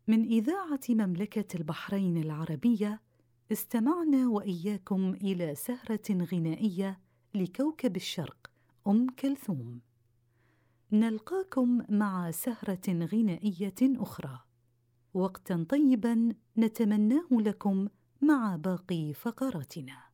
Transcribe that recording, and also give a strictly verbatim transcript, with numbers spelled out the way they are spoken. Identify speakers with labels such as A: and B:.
A: من إذاعة مملكة البحرين العربية، استمعنا وإياكم إلى سهرة غنائية لكوكب الشرق أم كلثوم. نلقاكم مع سهرة غنائية أخرى. وقتاً طيباً نتمناه لكم مع باقي فقراتنا.